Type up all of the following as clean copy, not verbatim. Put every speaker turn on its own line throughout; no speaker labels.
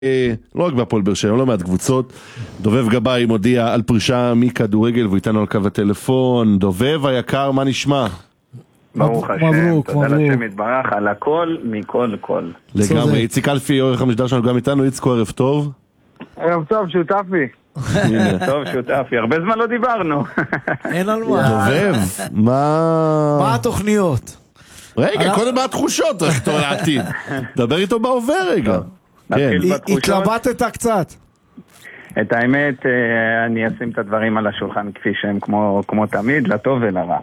לא רק בהפועל באר שבע, לא מעט קבוצות. דובב גבאי מודיע על פרישה מכדורגל והוא איתנו על קו הטלפון. דובב היקר, מה נשמע?
ברוך השם, תודה לשם יתברך על הכל, מכל כל.
לגמרי, איציק אלפי, עורך המשדר שלנו גם איתנו. איצקו, ערב טוב.
ערב טוב, שותפי. טוב, שותפי, הרבה זמן לא דיברנו.
אין על מה.
דובב, מה
התוכניות?
רגע, קודם מה התחושות, איך תור לעתיד. דבר איתו בהווה רגע.
התלבטת קצת.
את האמת, אני אשים את הדברים על השולחן כפי שהם כמו תמיד, לטוב ולרע.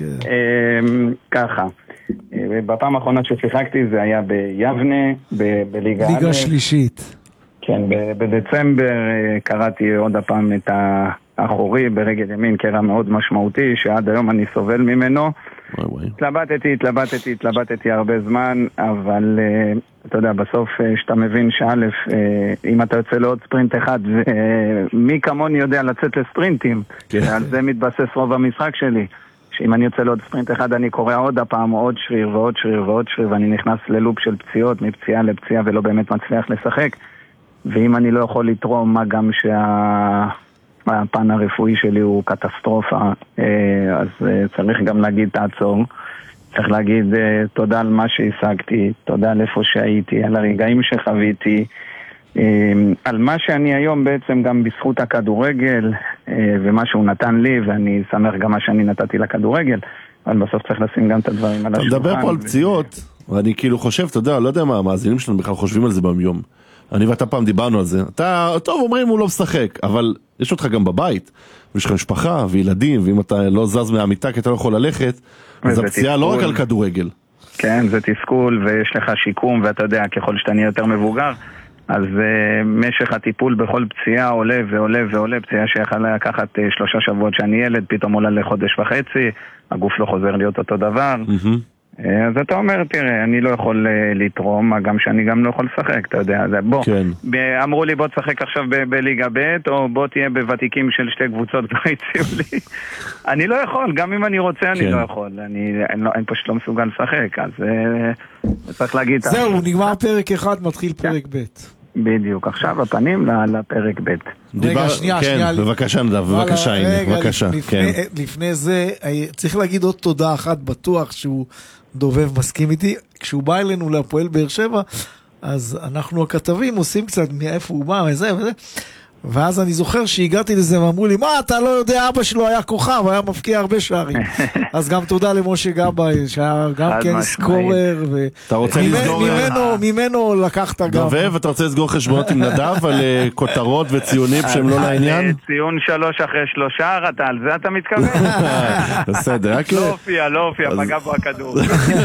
ככה, בפעם האחרונה ששיחקתי זה היה ביבנה, בליגה
ליגה שלישית.
כן, בדצמבר קראתי עוד הפעם את האחורי ברגל ימין, קרע מאוד משמעותי שעד היום אני סובל ממנו. התלבטתי הרבה זמן, אבל אתה יודע, בסוף שאתה מבין שא', אם אתה יוצא לעוד ספרינט אחד, מי כמוני יודע לצאת לספרינטים, על זה מתבסס רוב המשחק שלי, שאם אני יוצא לעוד ספרינט אחד אני קורא עוד הפעם עוד שריר ועוד שריר ועוד שריר, ואני נכנס ללופ של פציעות, מפציעה לפציעה ולא באמת מצליח לשחק. ואם אני לא יכול לתרום, מה גם שהפן הרפואי שלי הוא קטסטרופה, אז צריך גם להגיד תעצור, צריך להגיד תודה על מה שהשגתי, תודה על איפה שהייתי, על הרגעים שחוויתי, על מה שאני היום בעצם גם בזכות הכדורגל ומה שהוא נתן לי, ואני שמח גם מה שאני נתתי לכדורגל, אבל בסוף צריך לשים גם את הדברים על השולחן.
אתה מדבר פה על פציעות, ואני כאילו חושב, אתה יודע, לא יודע מה המאזינים שלנו בכלל חושבים על זה ביום. אני ואתה פעם דיברנו על זה. אתה, טוב, אומרים הוא לא משחק, אבל יש אותך גם בבית, ויש לך משפחה וילדים, ואם אתה לא זז מהמיטה כי אתה לא יכול ללכת, אז הפציעה לא רק על כדורגל.
כן, זה תסכול, ויש לך שיקום, ואתה יודע, ככל שאתה נהיה יותר מבוגר, אז משך הטיפול בכל פציעה עולה ועולה ועולה, פציעה שיכולה לקחת 3 שבועות שאני ילד, פתאום עולה לחודש וחצי, הגוף לא חוזר להיות אותו דבר. אז אתה אומר, תראה, אני לא יכול לתרום, גם שאני גם לא יכול לשחק, אתה יודע, זה בוא. אמרו לי בוא תשחק עכשיו בליגה ב' או בוא תהיה בוותיקים של 2 קבוצות, לא הציעו לי. אני לא יכול, גם אם אני רוצה אני לא יכול, אני פשוט לא מסוגל לשחק, אז צריך להגיד.
זהו, נגמר פרק 1, מתחיל פרק ב'.
בדיוק, עכשיו הפנים לפרק ב'.
רגע, שנייה.
בבקשה נדב, בבקשה, הנה, בבקשה.
לפני זה, צריך להגיד עוד תודה אחת, בטוח שהוא דובב מסכים איתי, כשהוא בא אלינו להפועל באר שבע, אז אנחנו הכתבים עושים קצת מאיפה הוא בא, וזה, ואז אני זוכר שהגעתי לזה ואמרו לי, מה אתה לא יודע, אבא שלו היה כוכב, היה מפקיע הרבה שערים. אז גם תודה למשה גבאי, שהיה גם כן סקורר, ממנו לקחת גם.
דובב, אתה רוצה לסגור חשבונות עם נדב על כותרות וציונים שהם לא לעניין?
ציון 3 אחרי 3, אתה על זה אתה מתכוון?
בסדר,
לא הופיע, פגע בו הכדור.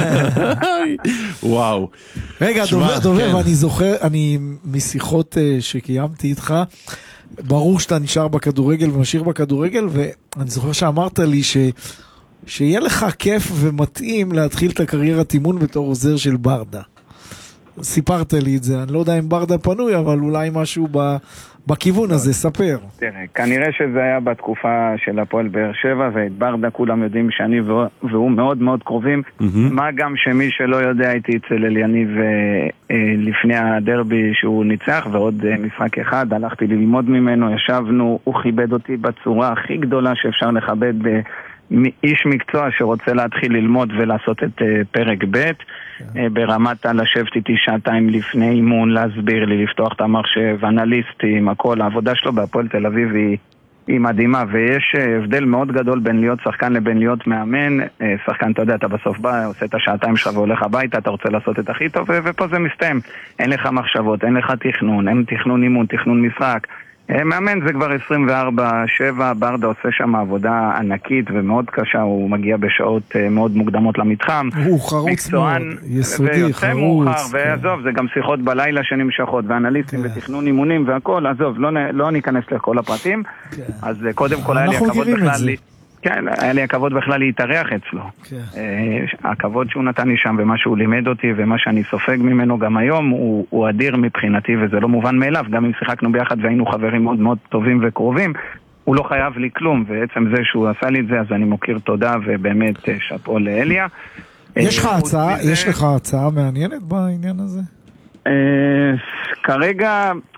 וואו.
רגע, דובב, אני זוכר, אני משיחות שקיימתי איתך, ברור שאתה נשאר בכדורגל ומשאיר בכדורגל, ואני זוכר שאמרת לי שיהיה לך כיף ומתאים להתחיל את הקריירת אימון בתור עוזר של ברדה. סיפרת לי את זה, אני לא יודע אם ברדה פנוי, אבל אולי משהו בכיוון הזה, ספר.
תראה, כנראה שזה היה בתקופה של הפועל באר שבע, ואת ברדה כולם יודעים שאני והוא מאוד מאוד קרובים, מה גם שמי שלא יודע הייתי אצל אליניב לפני הדרבי שהוא ניצח, ועוד משחק אחד, הלכתי ללמוד ממנו, ישבנו, הוא כיבד אותי בצורה הכי גדולה שאפשר לכבד איש מקצוע שרוצה להתחיל ללמוד ולעשות את פרק ב' ברמת לשבת איתי 2 שעות לפני אימון, להסביר לי, לפתוח את המחשב, אנליסטים, הכל, העבודה שלו בהפועל תל אביב היא מדהימה, ויש הבדל מאוד גדול בין להיות שחקן לבין להיות מאמן. שחקן, אתה יודע, אתה בסוף בא, עושה את 2 שעות שלך והולך הביתה, אתה רוצה לעשות את הכי טוב, ופה זה מסתיים. אין לך מחשבות, אין לך תכנון, אין תכנון אימון, תכנון משחק. מאמן זה כבר 24/7, ברדה עושה שם עבודה ענקית ומאוד קשה, הוא מגיע בשעות מאוד מוקדמות למתחם.
הוא חרוץ מאוד, יסודי, חרוץ.
ועזוב, זה גם שיחות בלילה שנמשכות, ואנליסטים ותכנון אימונים והכל, עזוב, לא ניכנס לכל הפרטים. אז קודם כל היה לי הכבוד בכלל כן, היה לי הכבוד בכלל להתארח אצלו. הכבוד שהוא נתן לי שם ומה שהוא לימד אותי ומה שאני סופג ממנו גם היום הוא אדיר מבחינתי, וזה לא מובן מאליו. גם אם שיחקנו ביחד והיינו חברים מאוד מאוד טובים וקרובים, הוא לא חייב לי כלום, ועצם זה שהוא עשה לי את זה, אז אני מוקיר תודה ובאמת שאפו לאליה.
יש לך הצעה מעניינת בעניין הזה?
כרגע